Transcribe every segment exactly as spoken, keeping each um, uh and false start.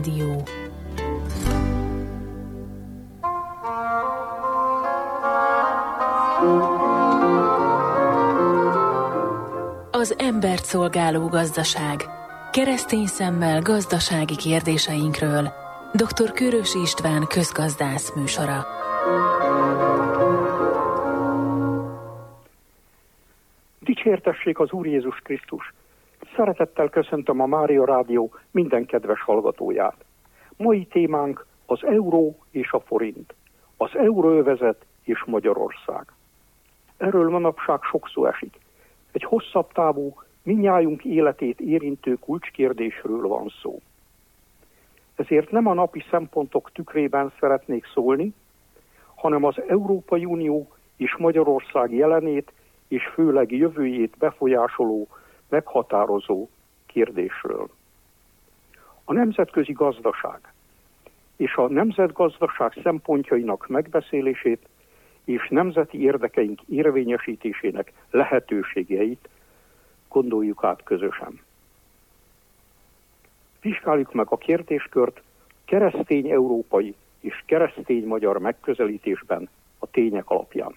Rádió. Az embert szolgáló gazdaság. Keresztény szemmel gazdasági kérdéseinkről. doktor Kőrösi István közgazdász műsora. Dicsértessék az Úr Jézus Krisztus! Szeretettel köszöntöm a Mária Rádió minden kedves hallgatóját. Mai témánk az euró és a forint, az euróövezet és Magyarország. Erről manapság sok szó esik. Egy hosszabb távú, mindnyájunk életét érintő kulcskérdésről van szó. Ezért nem a napi szempontok tükrében szeretnék szólni, hanem az Európai Unió és Magyarország jelenét és főleg jövőjét befolyásoló, meghatározó kérdésről. A nemzetközi gazdaság és a nemzetgazdaság szempontjainak megbeszélését és nemzeti érdekeink érvényesítésének lehetőségeit gondoljuk át közösen. Vizsgáljuk meg a kérdéskört keresztény európai és keresztény magyar megközelítésben a tények alapján.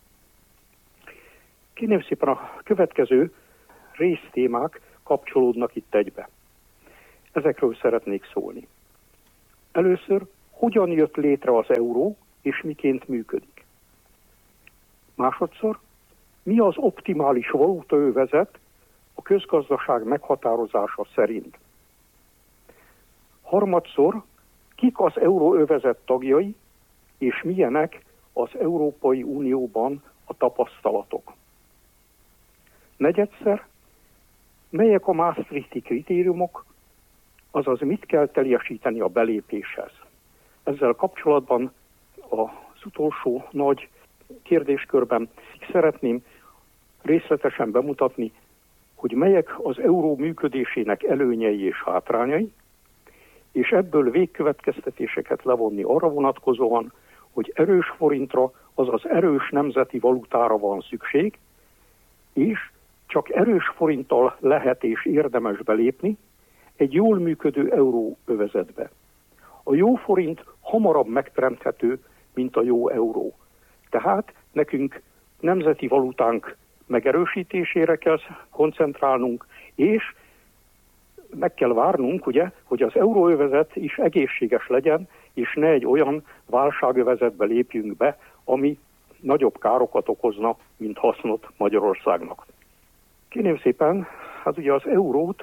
Kérném szépen, a következő résztémák kapcsolódnak itt egybe. Ezekről szeretnék szólni. Először, hogyan jött létre az euró, és miként működik. Másodszor, mi az optimális valutaövezet a közgazdaság meghatározása szerint. Harmadszor, kik az euróövezet tagjai, és milyenek az Európai Unióban a tapasztalatok. Negyedszer, melyek a Maastrichti kritériumok, azaz mit kell teljesíteni a belépéshez. Ezzel kapcsolatban az utolsó nagy kérdéskörben szeretném részletesen bemutatni, hogy melyek az euró működésének előnyei és hátrányai, és ebből végkövetkeztetéseket levonni arra vonatkozóan, hogy erős forintra, azaz erős nemzeti valutára van szükség, és csak erős forinttal lehet és érdemes belépni egy jól működő euróövezetbe. A jó forint hamarabb megteremthető, mint a jó euró. Tehát nekünk nemzeti valutánk megerősítésére kell koncentrálnunk, és meg kell várnunk, ugye, hogy az euróövezet is egészséges legyen, és ne egy olyan válságövezetbe lépjünk be, ami nagyobb károkat okozna, mint hasznot Magyarországnak. Kérném szépen, hát ugye az eurót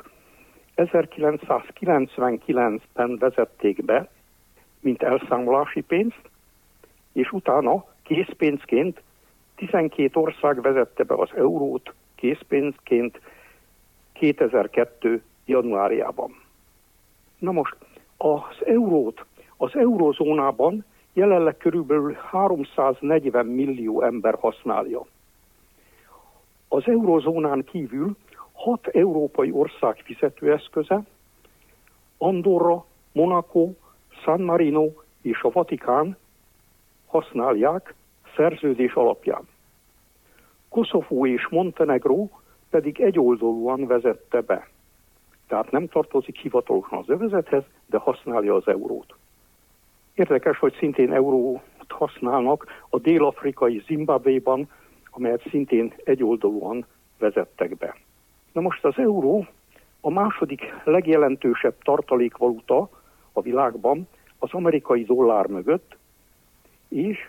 ezerkilencszázkilencvenkilencben vezették be, mint elszámolási pénzt, és utána készpénzként tizenkét ország vezette be az eurót készpénzként kétezer-kettő. januárjában. Na most az eurót az eurózónában jelenleg körülbelül háromszáznegyven millió ember használja. Az eurózónán kívül hat európai ország fizetőeszköze, Andorra, Monaco, San Marino és a Vatikán használják szerződés alapján. Koszovó és Montenegró pedig egyoldalúan vezette be. Tehát nem tartozik hivatalosan az övezethez, de használja az eurót. Érdekes, hogy szintén eurót használnak a dél-afrikai Zimbabvéban, amelyet szintén egyoldalúan vezettek be. Na most az euró a második legjelentősebb tartalékvaluta a világban az amerikai dollár mögött, és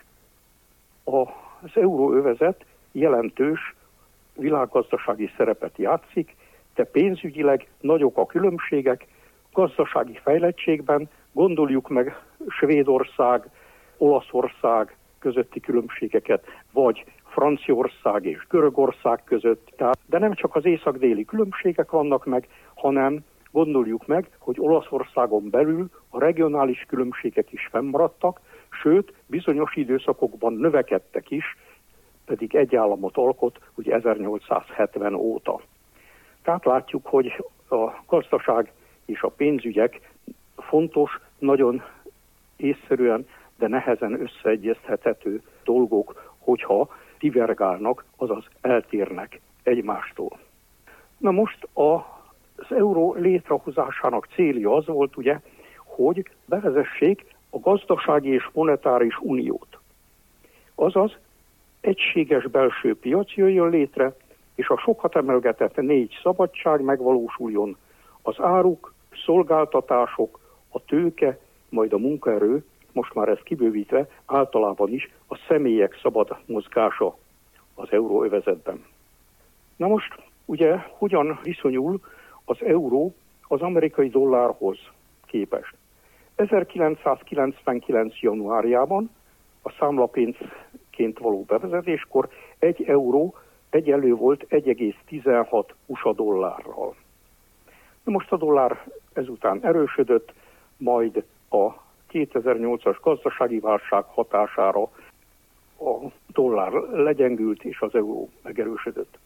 az euróövezet jelentős világgazdasági szerepet játszik, de pénzügyileg nagyok a különbségek, gazdasági fejlettségben, gondoljuk meg Svédország, Olaszország közötti különbségeket, vagy Franciaország és Görögország között. Tehát, de nem csak az észak-déli különbségek vannak meg, hanem gondoljuk meg, hogy Olaszországon belül a regionális különbségek is fennmaradtak, sőt, bizonyos időszakokban növekedtek is, pedig egy államot alkot, ugye ezernyolcszázhetven óta. Tehát látjuk, hogy a gazdaság és a pénzügyek fontos, nagyon észszerűen, de nehezen összeegyeztethető dolgok, hogyha divergálnak, azaz eltérnek egymástól. Na most az euró létrehozásának célja az volt, ugye, hogy bevezessék a gazdasági és monetáris uniót. Azaz egységes belső piac jöjjön létre, és a sokat emelgetett négy szabadság megvalósuljon: az áruk, szolgáltatások, a tőke, majd a munkaerő, most már ez kibővítve, általában is a személyek szabad mozgása az euróövezetben. Na most ugye hogyan viszonyul az euró az amerikai dollárhoz képest? ezerkilencszázkilencvenkilenc. januárjában a számlapénzként való bevezetéskor egy euró egyenlő volt egy egész tizenhat u es á dollárral. Na most a dollár ezután erősödött, majd a kétezer-nyolcas gazdasági válság hatására a dollár legyengült és az euró megerősödött.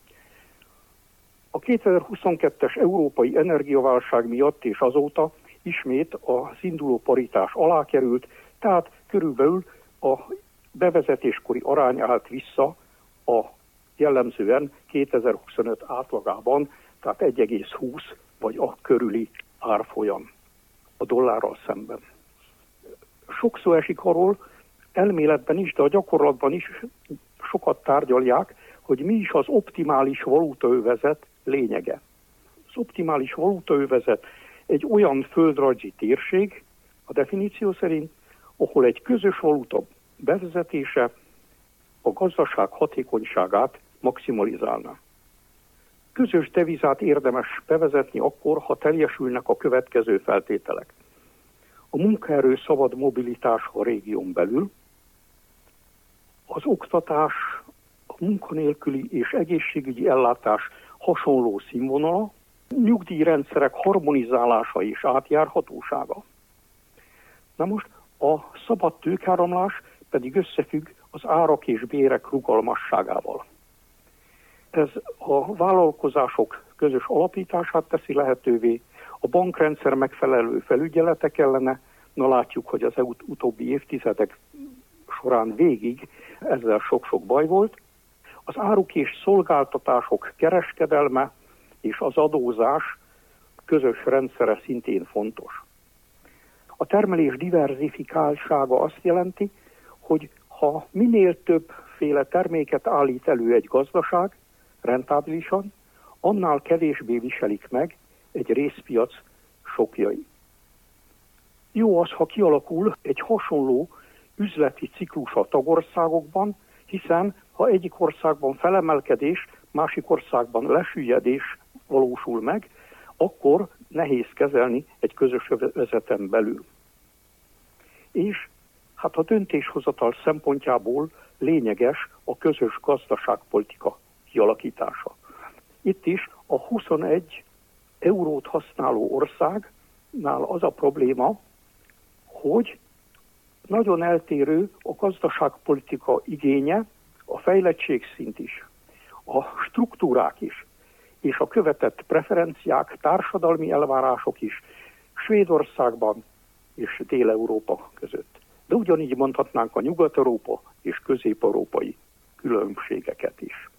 A kétezer-huszonkettes európai energiaválság miatt és azóta ismét az induló paritás alá került, tehát körülbelül a bevezetéskori arány állt vissza a jellemzően kétezer-huszonöt átlagában, tehát egy egész húsz vagy a körüli árfolyam a dollárral szemben. Sok szó esik arról, elméletben is, de a gyakorlatban is sokat tárgyalják, hogy mi is az optimális valutaövezet lényege. Az optimális valutaövezet egy olyan földrajzi térség, a definíció szerint, ahol egy közös valuta bevezetése a gazdaság hatékonyságát maximalizálná. Közös devizát érdemes bevezetni akkor, ha teljesülnek a következő feltételek: a munkaerő szabad mobilitása a régión belül, az oktatás, a munkanélküli és egészségügyi ellátás hasonló színvonala, nyugdíjrendszerek harmonizálása és átjárhatósága. Na most a szabad tőkeáramlás pedig összefügg az árak és bérek rugalmasságával. Ez a vállalkozások közös alapítását teszi lehetővé, a bankrendszer megfelelő felügyelete kellene, na látjuk, hogy az utóbbi évtizedek során végig ezzel sok-sok baj volt. Az áruk és szolgáltatások kereskedelme és az adózás közös rendszere szintén fontos. A termelés diverzifikáltsága azt jelenti, hogy ha minél többféle terméket állít elő egy gazdaság rentábilisan, annál kevésbé viselik meg egy részpiac sokjai. Jó az, ha kialakul egy hasonló üzleti ciklus a tagországokban, hiszen ha egyik országban felemelkedés, másik országban lesüllyedés valósul meg, akkor nehéz kezelni egy közös övezeten belül. És hát a döntéshozatal szempontjából lényeges a közös gazdaságpolitika kialakítása. Itt is a huszonegy eurót használó országnál az a probléma, hogy nagyon eltérő a gazdaságpolitika igénye, a fejlettségszint is, a struktúrák is, és a követett preferenciák, társadalmi elvárások is Svédországban és Dél-Európa között. De ugyanígy mondhatnánk a Nyugat-Európa és közép-európai különbségeket is.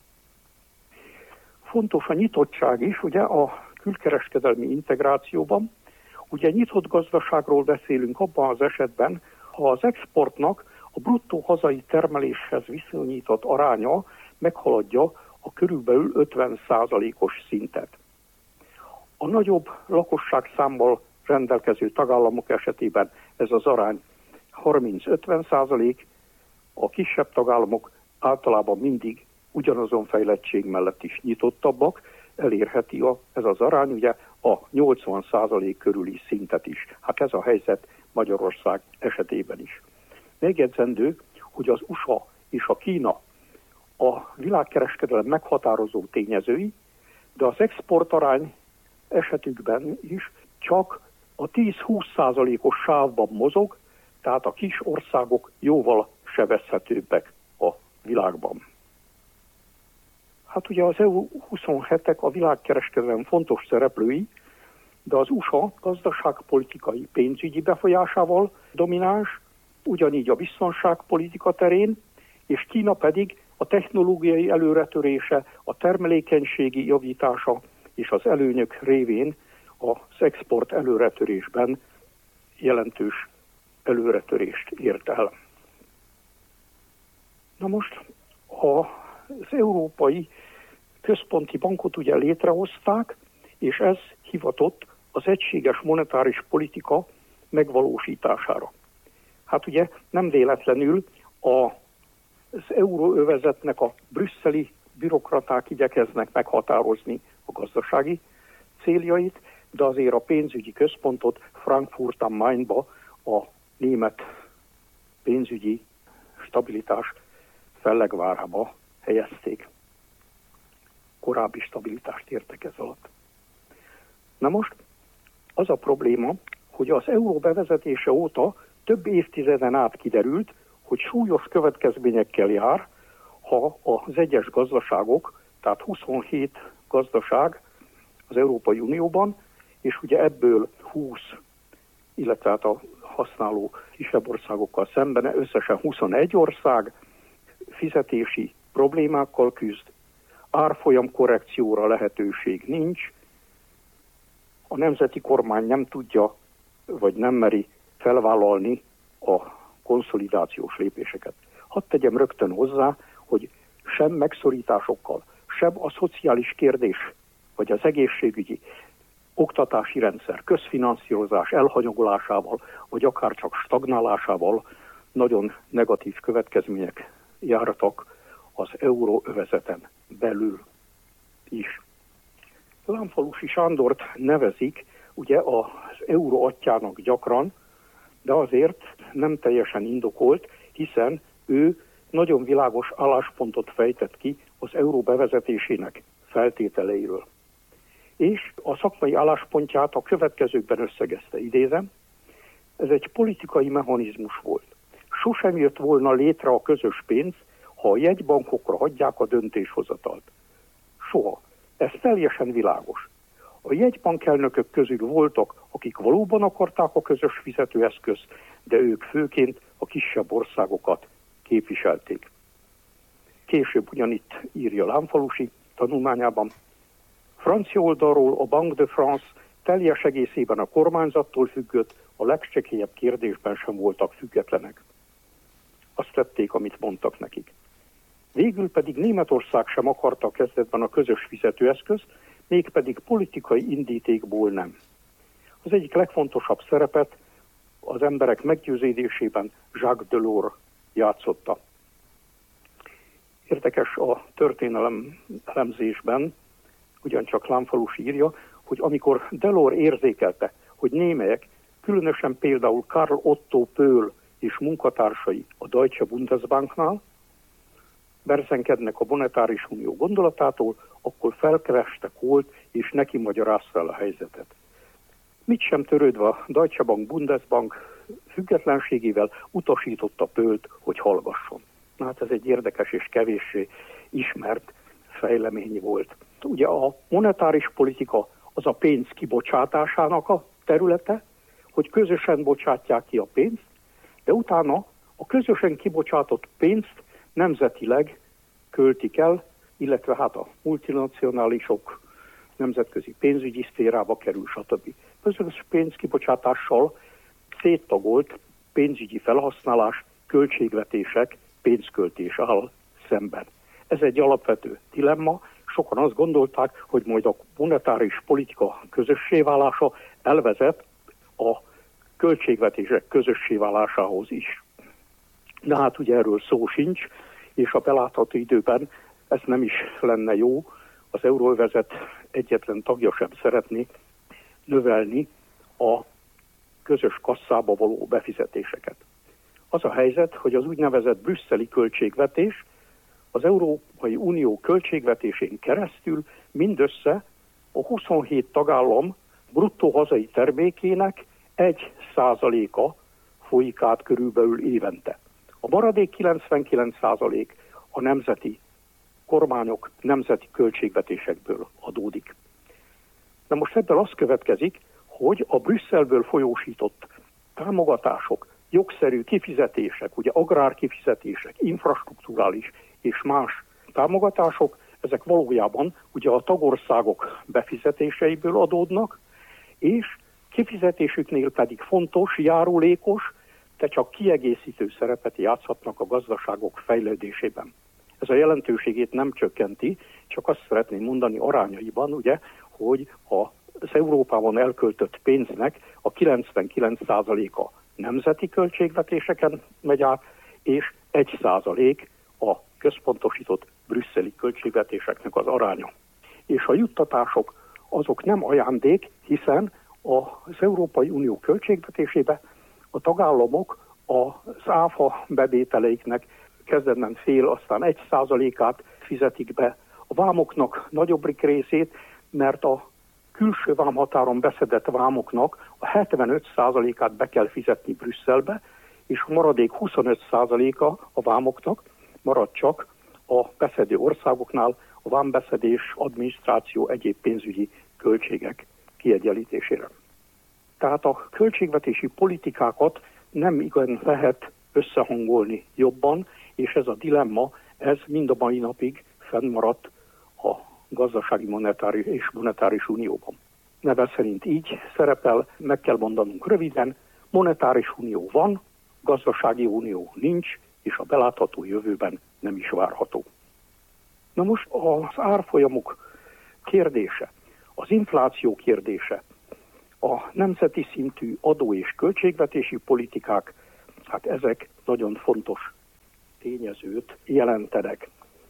Fontos a nyitottság is, ugye a külkereskedelmi integrációban. Ugye nyitott gazdaságról beszélünk abban az esetben, ha az exportnak a bruttó hazai termeléshez viszonyított aránya meghaladja a körülbelül ötven százalékos szintet. A nagyobb lakosságszámmal rendelkező tagállamok esetében ez az arány harminc-ötven százalék, a kisebb tagállamok általában mindig ugyanazon fejlettség mellett is nyitottabbak, elérheti a, ez az arány ugye a nyolcvan százalék körüli szintet is. Hát ez a helyzet Magyarország esetében is. Megjegyzendő, hogy az u es á és a Kína a világkereskedelem meghatározó tényezői, de az exportarány esetükben is csak a tíz-húsz százalékos sávban mozog, tehát a kis országok jóval sebezhetőbbek a világban. Hát ugye az é u huszonhetek a világkereskedelem fontos szereplői, de az u es á gazdaságpolitikai pénzügyi befolyásával domináns, ugyanígy a biztonságpolitika terén, és Kína pedig a technológiai előretörése, a termelékenységi javítása és az előnyök révén az export előretörésben jelentős előretörést ért el. Na most az Európai Központi Bankot ugye létrehozták, és ez hivatott az egységes monetáris politika megvalósítására. Hát ugye nem véletlenül az euróövezetnek a brüsszeli bürokraták igyekeznek meghatározni a gazdasági céljait, de azért a pénzügyi központot Frankfurt am Mainba, a német pénzügyi stabilitás fellegvárába helyezték. Korábbi stabilitást értek ez alatt. Na most az a probléma, hogy az euró bevezetése óta több évtizeden át kiderült, hogy súlyos következményekkel jár, ha az egyes gazdaságok, tehát huszonhét gazdaság az Európai Unióban, és ugye ebből húsz, illetve hát a használó kisebb országokkal szemben összesen huszonegy ország fizetési problémákkal küzd, árfolyam korrekcióra lehetőség nincs, a nemzeti kormány nem tudja, vagy nem meri felvállalni a konszolidációs lépéseket. Hadd tegyem rögtön hozzá, hogy sem megszorításokkal, sem a szociális kérdés, vagy az egészségügyi, oktatási rendszer, közfinanszírozás elhanyagolásával, vagy akár csak stagnálásával nagyon negatív következmények jártak az euróövezeten belül is. Lámfalussy Sándort nevezik ugye az euró atyjának gyakran, de azért nem teljesen indokolt, hiszen ő nagyon világos álláspontot fejtett ki az euró bevezetésének feltételeiről. És a szakmai álláspontját a következőkben összegezte, idézem, ez egy politikai mechanizmus volt. Sosem jött volna létre a közös pénz, ha a jegybankokra hagyják a döntéshozatalt. Soha. Ez teljesen világos. A jegybankelnökök közül voltak, akik valóban akarták a közös fizetőeszközt, de ők főként a kisebb országokat képviselték. Később ugyanitt írja Lámfalussy tanulmányában, francia oldalról a Banque de France teljes egészében a kormányzattól függött, a legcsekélyebb kérdésben sem voltak függetlenek. Azt tették, amit mondtak nekik. Végül pedig Németország sem akarta kezdetben a közös fizetőeszközt, mégpedig politikai indítékból nem. Az egyik legfontosabb szerepet az emberek meggyőződésében Jacques Delors játszotta. Érdekes a történelem elemzésben, ugyancsak Lámfalussy írja, hogy amikor Delors érzékelte, hogy némelyek, különösen például Karl Otto Pöhl és munkatársai a Deutsche Bundesbanknál berzenkednek a monetáris unió gondolatától, akkor felkereste Kohlt és neki magyarázta el a helyzetet. Mit sem törődve a Deutsche Bank Bundesbank függetlenségével utasította Pöhlt, hogy hallgasson. Na hát ez egy érdekes és kevéssé ismert fejlemény volt. Ugye a monetáris politika az a pénz kibocsátásának a területe, hogy közösen bocsátják ki a pénzt, de utána a közösen kibocsátott pénzt nemzetileg költik el, illetve hát a multinacionálisok nemzetközi pénzügyi szférába kerül, stb. Közös pénzkibocsátással széttagolt pénzügyi felhasználás, költségvetések, pénzköltés áll szemben. Ez egy alapvető dilemma. Sokan azt gondolták, hogy majd a monetáris politika közössé válása elvezet a költségvetések közössé válásához is. De hát ugye erről szó sincs, és a belátható időben ez nem is lenne jó. Az euróövezet egyetlen tagja sem szeretné növelni a közös kasszába való befizetéseket. Az a helyzet, hogy az úgynevezett brüsszeli költségvetés az Európai Unió költségvetésén keresztül mindössze a huszonhét tagállam bruttó hazai termékének egy százaléka folyik át körülbelül évente. A maradék kilencvenkilenc százalék a nemzeti kormányok nemzeti költségvetésekből adódik. Na most ebből az következik, hogy a Brüsszelből folyósított támogatások, jogszerű kifizetések, ugye agrárkifizetések, infrastrukturális és más támogatások, ezek valójában ugye a tagországok befizetéseiből adódnak, és Kifizetésüknél pedig fontos, járulékos, de csak kiegészítő szerepet játszhatnak a gazdaságok fejlődésében. Ez a jelentőségét nem csökkenti, csak azt szeretném mondani arányaiban, ugye, hogy az Európában elköltött pénznek a kilencvenkilenc százaléka nemzeti költségvetéseken megy át, és egy százalék a központosított brüsszeli költségvetéseknek az aránya. És a juttatások azok nem ajándék, hiszen az Európai Unió költségvetésébe a tagállamok az áfa bevételeiknek kezdetben fél, aztán egy százalékát fizetik be, a vámoknak nagyobbik részét, mert a külső vámhatáron beszedett vámoknak a hetvenöt százalékát be kell fizetni Brüsszelbe, és a maradék huszonöt százaléka a vámoknak marad csak a beszedő országoknál a vámbeszedés, adminisztráció, egyéb pénzügyi költségek kiegyenlítésére. Tehát a költségvetési politikákat nem igen lehet összehangolni jobban, és ez a dilemma, ez mind a mai napig fennmaradt a gazdasági monetáris és monetáris unióban. Neve szerint így szerepel, meg kell mondanunk röviden, monetáris unió van, gazdasági unió nincs, és a belátható jövőben nem is várható. Na most az árfolyamok kérdése, az infláció kérdése, a nemzeti szintű adó- és költségvetési politikák, hát ezek nagyon fontos tényezőt jelentenek.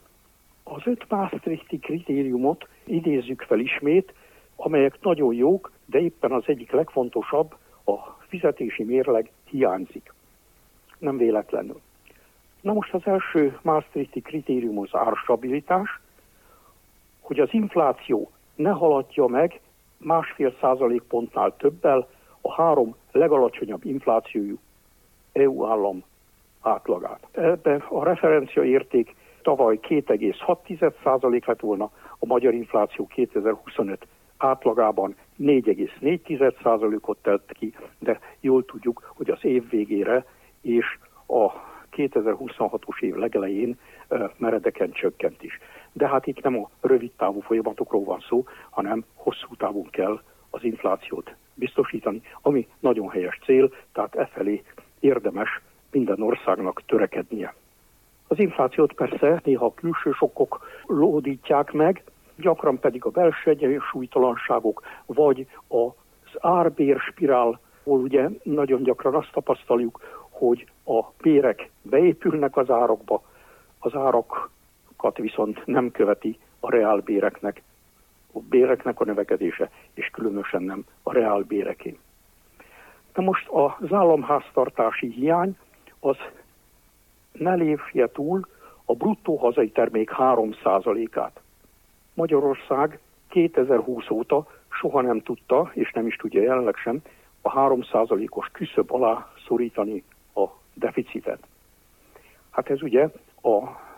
Az öt Maastrichti kritériumot idézzük fel ismét, amelyek nagyon jók, de éppen az egyik legfontosabb, a fizetési mérleg hiányzik. Nem véletlenül. Na most az első Maastrichti kritérium az árstabilitás, hogy az infláció ne haladja meg másfél százalékpontnál többel a három legalacsonyabb inflációjú é u állam átlagát. Ebben a referenciaérték tavaly két egész hat százalék lett volna, a magyar infláció kétezer-huszonöt átlagában négy egész négy százalékot tett ki, de jól tudjuk, hogy az év végére és a kétezer-huszonhatos év legelején meredeken csökkent is. De hát itt nem a rövid távú folyamatokról van szó, hanem hosszú távon kell az inflációt biztosítani, ami nagyon helyes cél, tehát e felé érdemes minden országnak törekednie. Az inflációt persze néha a külső sokkok lódítják meg, gyakran pedig a belső egyensúlytalanságok, vagy az ár-bér-spirálból ugye nagyon gyakran azt tapasztaljuk, hogy a bérek beépülnek az árakba, az árakat viszont nem követi a reálbéreknek, a béreknek a növekedése, és különösen nem a reálbéreké. De most az államháztartási hiány az ne lépje túl a bruttó hazai termék három százalékát. Magyarország kétezer-húsz óta soha nem tudta, és nem is tudja jelenleg sem, a három százalékos küszöb alá szorítani a deficitet. Hát ez ugye a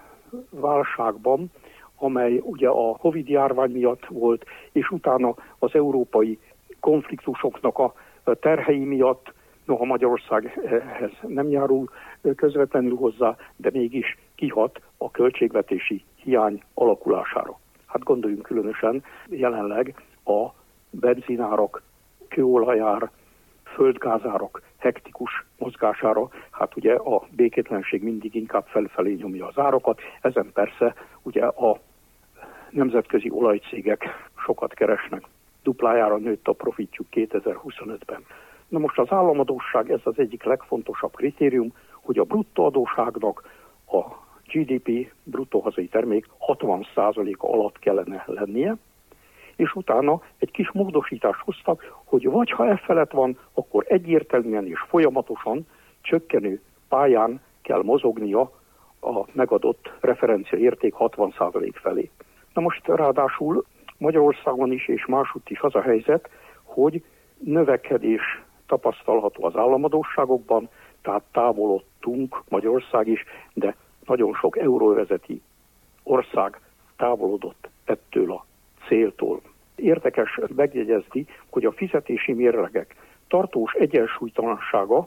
válságban, amely ugye a Covid járvány miatt volt, és utána az európai konfliktusoknak a terhei miatt, noha Magyarország ehhez nem járul közvetlenül hozzá, de mégis kihat a költségvetési hiány alakulására. Hát gondoljunk különösen jelenleg a benzinárak, kőolajár, földgázárak hektikus mozgására, hát ugye a békétlenség mindig inkább felfelé nyomja az árakat, ezen persze ugye a nemzetközi olajcégek sokat keresnek. Duplájára nőtt a profitjuk kétezer-huszonötben. Na most az államadósság, ez az egyik legfontosabb kritérium, hogy a bruttó adósságnak a gé dé pé, bruttó hazai termék hatvan százaléka alatt kellene lennie, és utána egy kis módosítást hoztak, hogy vagy ha e felett van, akkor egyértelműen és folyamatosan csökkenő pályán kell mozognia a megadott referenciaérték hatvan százalék felé. Na most ráadásul Magyarországon is és másutt is az a helyzet, hogy növekedés tapasztalható az államadósságokban, tehát távolodtunk, Magyarország is, de nagyon sok euróövezeti ország távolodott ettől a céltól. Érdekes megjegyezni, hogy a fizetési mérlegek tartós egyensúlytalansága,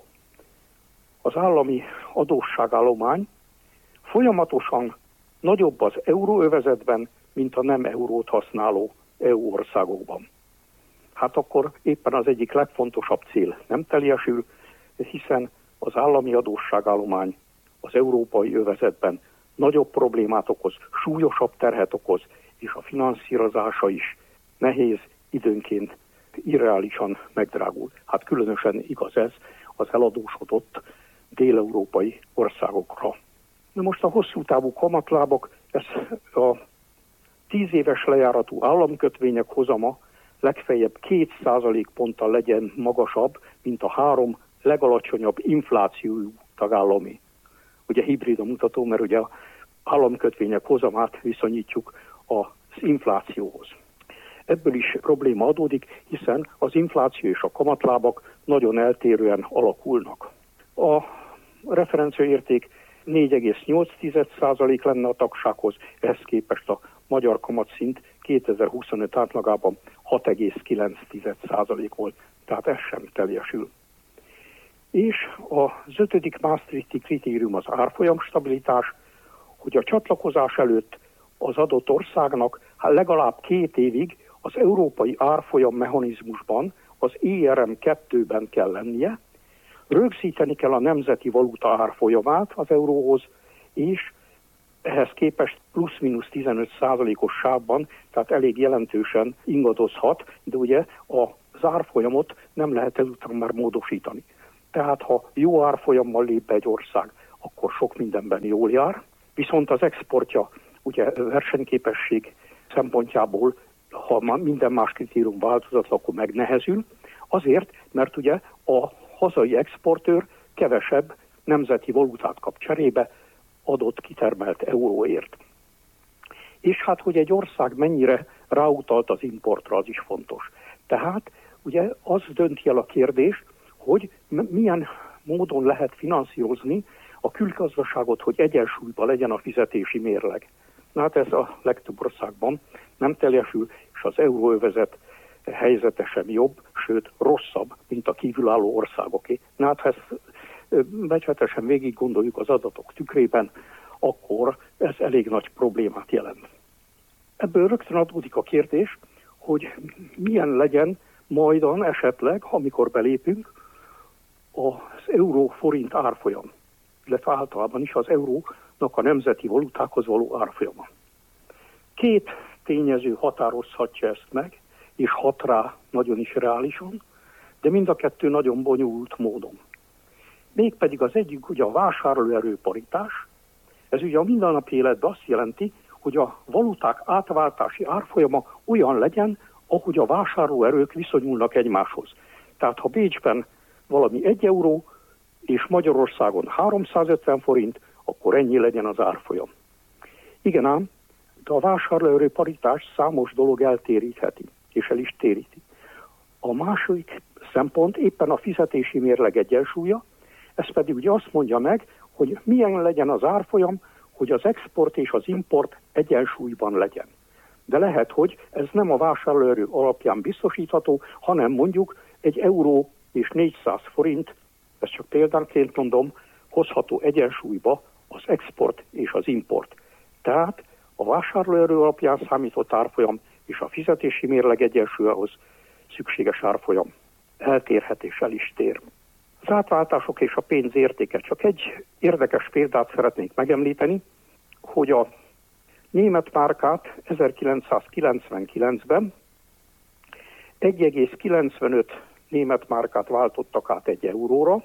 az állami adósságállomány folyamatosan nagyobb az euróövezetben, mint a nem eurót használó é u országokban. hát akkor éppen az egyik legfontosabb cél nem teljesül, hiszen az állami adósságállomány az európai övezetben nagyobb problémát okoz, súlyosabb terhet okoz, és a finanszírozása is nehéz, időnként irreálisan megdrágul. Hát különösen igaz ez az eladósodott dél-európai országokra. Na most a hosszú távú kamatlábak, ez a tíz éves lejáratú államkötvények hozama legfeljebb két százalékponttal legyen magasabb, mint a három legalacsonyabb inflációjú tagállami. Ugye hibrid a mutató, mert ugye az államkötvények hozamát viszonyítjuk az inflációhoz. Ebből is probléma adódik, hiszen az infláció és a kamatlábak nagyon eltérően alakulnak. A referenciaérték négy egész nyolc százalék lenne a tagsághoz, ehhez képest a magyar kamatszint kétezer-huszonöt átlagában hat egész kilenc százalék volt, tehát ez sem teljesül. És az ötödik Maastrichti kritérium az árfolyam stabilitás, hogy a csatlakozás előtt az adott országnak hát legalább két évig az európai árfolyam mechanizmusban, az é er em kettőben kell lennie, rögzíteni kell a nemzeti valuta árfolyamát az euróhoz, és ehhez képest plusz-minusz tizenöt százalékos sávban, tehát elég jelentősen ingadozhat, de ugye az árfolyamot nem lehet ezután már módosítani. Tehát ha jó árfolyammal lép be egy ország, akkor sok mindenben jól jár, viszont az exportja ugye versenyképesség szempontjából, ha minden más kritérium változatlan, akkor megnehezül, azért, mert ugye a hazai exportőr kevesebb nemzeti valutát kap cserébe adott kitermelt euróért. És hát, hogy egy ország mennyire ráutalt az importra, az is fontos. Tehát ugye az dönti el a kérdés, hogy milyen módon lehet finanszírozni a külgazdaságot, hogy egyensúlyban legyen a fizetési mérleg. Na hát ez a legtöbb országban nem teljesül, és az euróövezet helyzete sem jobb, sőt rosszabb, mint a kívülálló országoké. Na hát ha ezt becsületesen végig gondoljuk az adatok tükrében, akkor ez elég nagy problémát jelent. Ebből rögtön adódik a kérdés, hogy milyen legyen majdan esetleg, amikor belépünk, az euró-forint árfolyam, illetve általában is az eurónak a nemzeti valutákhoz való árfolyama. Két tényező határozhatja ezt meg, és hat rá nagyon is reálisan, de mind a kettő nagyon bonyolult módon. Mégpedig az egyik ugye a vásárlóerő paritás, ez ugye a mindennapi életben azt jelenti, hogy a valuták átváltási árfolyama olyan legyen, ahogy a vásárlóerők viszonyulnak egymáshoz. Tehát ha Bécsben valami egy euró, és Magyarországon háromszázötven forint, akkor ennyi legyen az árfolyam. Igen ám, de a vásárlóerő paritás számos dolog eltérítheti, és el is téríti. A második szempont éppen a fizetési mérleg egyensúlya, ez pedig ugye azt mondja meg, hogy milyen legyen az árfolyam, hogy az export és az import egyensúlyban legyen. De lehet, hogy ez nem a vásárlóerő alapján biztosítható, hanem mondjuk egy euró és négyszáz forint, ezt csak példánként mondom, hozható egyensúlyba az export és az import. Tehát a vásárlóerő alapján számított árfolyam és a fizetési mérleg egyensúlyához szükséges árfolyam eltérhet és el is tér. Az átváltások és a pénz értéke. Csak egy érdekes példát szeretnék megemlíteni, hogy a német márkát ezerkilencszázkilencvenkilencben egy egész kilencvenöt német márkát váltottak át egy euróra,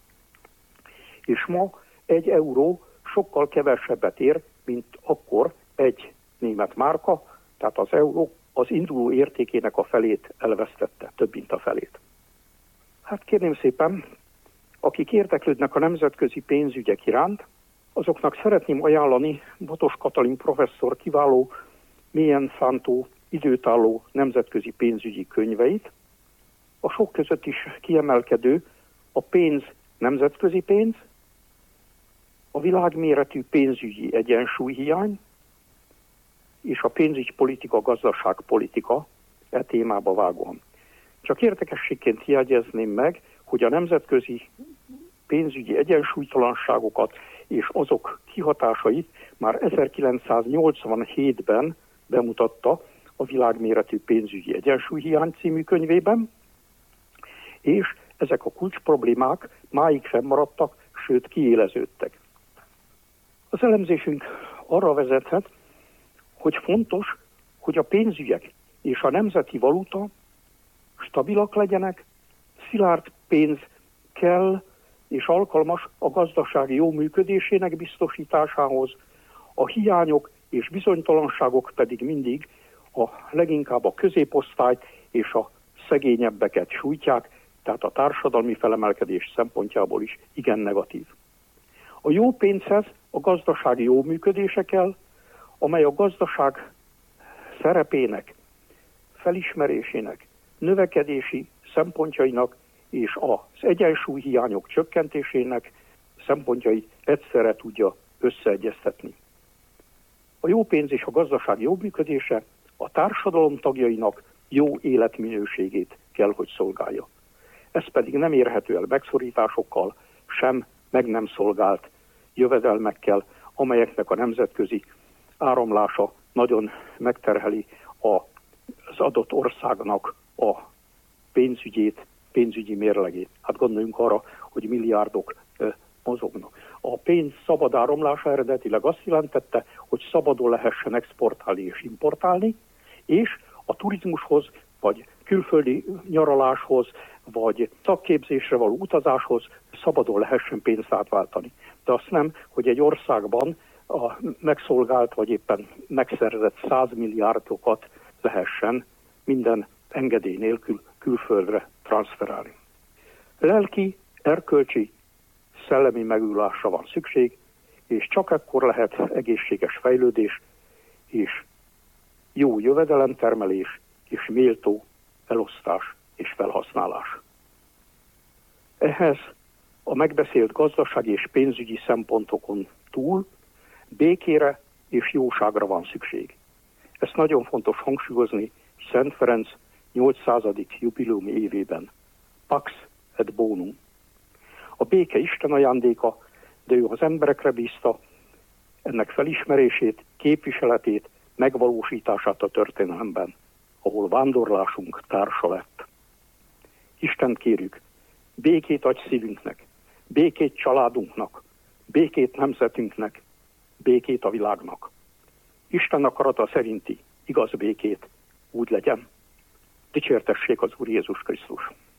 és ma egy euró sokkal kevesebbet ér, mint akkor egy német márka, tehát az euró az induló értékének a felét elvesztette, több mint a felét. Hát kérném szépen, akik érdeklődnek a nemzetközi pénzügyek iránt, azoknak szeretném ajánlani Botos Katalin professzor kiváló, mélyen szántó, időtálló nemzetközi pénzügyi könyveit. A sok között is kiemelkedő a pénz nemzetközi pénz, a világméretű pénzügyi egyensúlyhiány és a pénzügypolitika, gazdaságpolitika e témába vágóan. Csak érdekességként jegyezném meg, hogy a nemzetközi pénzügyi egyensúlytalanságokat és azok kihatásait már ezerkilencszáznyolcvanhétben bemutatta a világméretű pénzügyi egyensúlyhiány című könyvében, és ezek a kulcsproblémák máig fennmaradtak, sőt kiéleződtek. Az elemzésünk arra vezethet, hogy fontos, hogy a pénzügyek és a nemzeti valuta stabilak legyenek, szilárd pénz kell és alkalmas a gazdaság jó működésének biztosításához, a hiányok és bizonytalanságok pedig mindig a leginkább a középosztályt és a szegényebbeket sújtják, tehát a társadalmi felemelkedés szempontjából is igen negatív. A jó pénzhez a gazdaság jó működése kell, amely a gazdaság szerepének, felismerésének, növekedési szempontjainak és az egyensúlyhiányok csökkentésének szempontjait egyszerre tudja összeegyeztetni. A jó pénz és a gazdaság jó működése a társadalom tagjainak jó életminőségét kell, hogy szolgálja. Ez pedig nem érhető el megszorításokkal, sem meg nem szolgált jövedelmekkel, amelyeknek a nemzetközi áramlása nagyon megterheli az adott országnak a pénzügyét, pénzügyi mérlegét. Hát gondoljunk arra, hogy milliárdok e, mozognak. A pénz szabad áramlása eredetileg azt jelentette, hogy szabadon lehessen exportálni és importálni, és a turizmushoz, vagy külföldi nyaraláshoz, vagy szakképzésre való utazáshoz szabadon lehessen pénzt átváltani. De azt nem, hogy egy országban a megszolgált, vagy éppen megszerzett száz milliárdokat lehessen minden engedély nélkül külföldre transferálni. Lelki, erkölcsi, szellemi megújulásra van szükség, és csak ekkor lehet egészséges fejlődés, és jó jövedelemtermelés, és méltó elosztás és felhasználás. Ehhez a megbeszélt gazdasági és pénzügyi szempontokon túl békére és jóságra van szükség. Ezt nagyon fontos hangsúlyozni Szent Ferenc nyolcszázadik jubileumi évében. Pax et bonum. A béke Isten ajándéka, de ő az emberekre bízta ennek felismerését, képviseletét, megvalósítását a történelemben, ahol vándorlásunk társa lett. Istent kérjük, békét adj szívünknek, békét családunknak, békét nemzetünknek, békét a világnak. Isten akarata szerinti igaz békét úgy legyen. Dicsértessék az Úr Jézus Krisztus!